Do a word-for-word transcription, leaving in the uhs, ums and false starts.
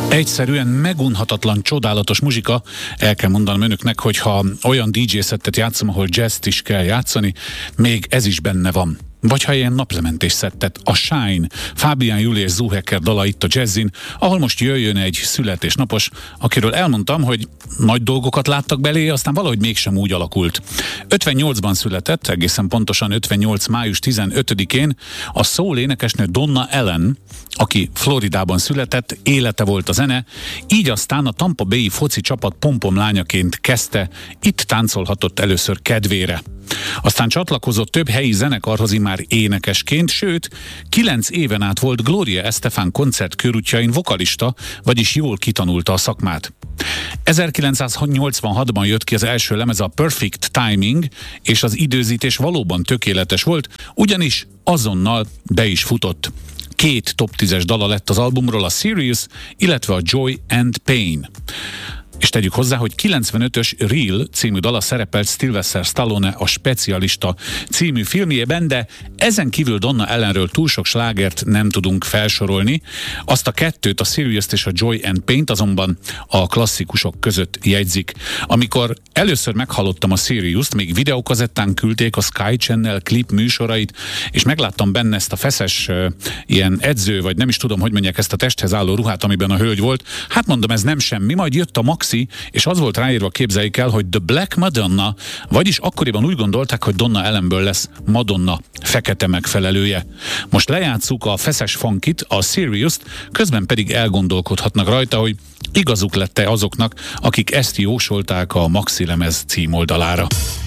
Egyszerűen megunhatatlan, csodálatos muzsika. El kell mondanom önöknek, hogy ha olyan dé dzsé szettet játszom, ahol jazzt is kell játszani, még ez is benne van. Vagy ha ilyen naplementés szettet, a Shine, Fabian Juli és Zuhecker dala itt a Jazzin, ahol most jöjjön egy születésnapos, akiről elmondtam, hogy nagy dolgokat láttak belé, aztán valahogy mégsem úgy alakult. ötvennyolcban született, egészen pontosan ötvennyolc május tizenötödikén a soul énekesnő Donna Ellen, aki Floridában született, élete volt a zene, így aztán a Tampa Bay-i foci csapat pompomlányaként kezdte, itt táncolhatott először kedvére. Aztán csatlakozott több helyi zenekarhoz immár énekesként, sőt, kilenc éven át volt Gloria Estefan koncertkörútjain vokalista, vagyis jól kitanulta a szakmát. ezerkilencszáznyolcvanhatban jött ki az első lemez, a Perfect Timing, és az időzítés valóban tökéletes volt, ugyanis azonnal be is futott. Két top tízes dala lett az albumról, a Serious, illetve a Joy and Pain. És tegyük hozzá, hogy kilencvenötös Real című dala szerepelt Sylvester Stallone a Specialista című filmjében, de ezen kívül Donna Ellenről túl sok slágert nem tudunk felsorolni. Azt a kettőt, a Serious-t és a Joy and Paint azonban a klasszikusok között jegyzik. Amikor először meghallottam a Serious-t, még videókazettán küldték a Sky Channel klip műsorait, és megláttam benne ezt a feszes uh, ilyen edző, vagy nem is tudom, hogy mondják, ezt a testhez álló ruhát, amiben a hölgy volt. Hát mondom, ez nem semmi, majd jött a Max, és az volt ráírva, képzeljék el, hogy The Black Madonna, vagyis akkoriban úgy gondolták, hogy Donna Ellenből lesz Madonna fekete megfelelője. Most lejátszuk a feszes funkit, a Serious-t, közben pedig elgondolkodhatnak rajta, hogy igazuk lett-e azoknak, akik ezt jósolták a Maxi lemez címoldalára.